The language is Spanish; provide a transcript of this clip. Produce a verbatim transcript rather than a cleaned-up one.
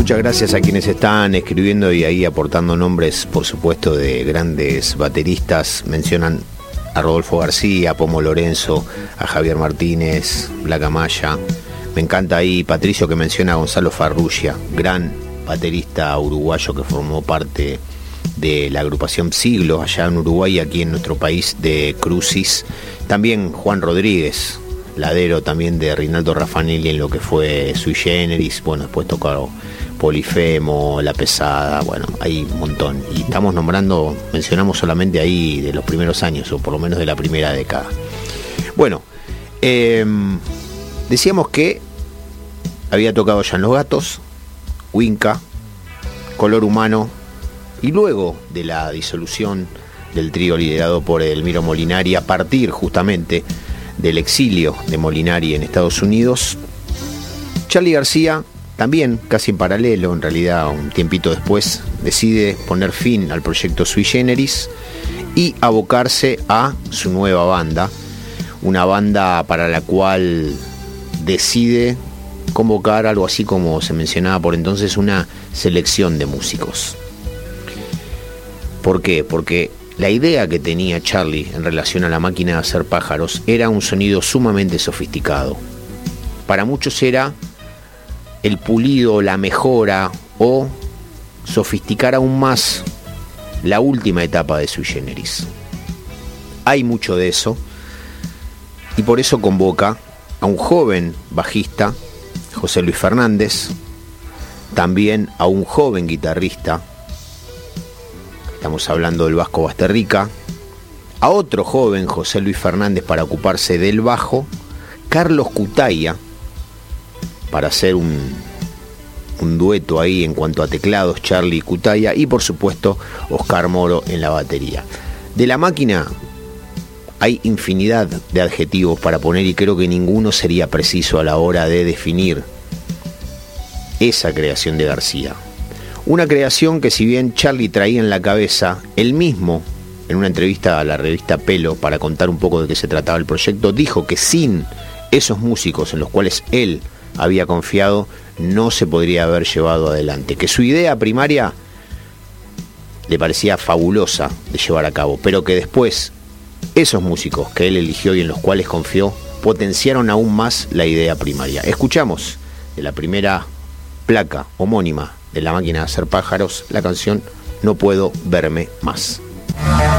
Muchas gracias a quienes están escribiendo y ahí aportando nombres, por supuesto, de grandes bateristas. Mencionan a Rodolfo García, a Pomo Lorenzo, a Javier Martínez, Black Amaya. Me encanta ahí Patricio que menciona a Gonzalo Farrugia, gran baterista uruguayo que formó parte de la agrupación Siglo allá en Uruguay y aquí en nuestro país de Crucis. También Juan Rodríguez, ladero también de Rinaldo Raffanelli en lo que fue Sui Generis. Bueno, después tocó Polifemo, La Pesada, bueno, hay un montón. Y estamos nombrando, mencionamos solamente ahí de los primeros años, o por lo menos de la primera década. Bueno, eh, decíamos que había tocado ya en Los Gatos, Winca, Color Humano, y luego de la disolución del trío liderado por Elmiro Molinari, a partir justamente del exilio de Molinari en Estados Unidos, Charly García, también casi en paralelo, en realidad un tiempito después, decide poner fin al proyecto Sui Generis y abocarse a su nueva banda, una banda para la cual decide convocar algo así como se mencionaba por entonces, una selección de músicos. ¿Por qué? Porque la idea que tenía Charly en relación a la máquina de hacer pájaros era un sonido sumamente sofisticado. Para muchos era el pulido, la mejora o sofisticar aún más la última etapa de Sui Generis. Hay mucho de eso y por eso convoca a un joven bajista, José Luis Fernández, también a un joven guitarrista, estamos hablando del Vasco Basterrica, a otro joven, José Luis Fernández, para ocuparse del bajo, Carlos Cutaia, para hacer un, un dueto ahí en cuanto a teclados, Charly y Cutaia, y por supuesto Oscar Moro en la batería. De la máquina hay infinidad de adjetivos para poner y creo que ninguno sería preciso a la hora de definir esa creación de García. Una creación que, si bien Charly traía en la cabeza, él mismo, en una entrevista a la revista Pelo, para contar un poco de qué se trataba el proyecto, dijo que sin esos músicos en los cuales él había confiado, no se podría haber llevado adelante. Que su idea primaria le parecía fabulosa de llevar a cabo, pero que después esos músicos que él eligió y en los cuales confió, potenciaron aún más la idea primaria. Escuchamos de la primera placa homónima de La Máquina de Hacer Pájaros la canción No Puedo Verme Más.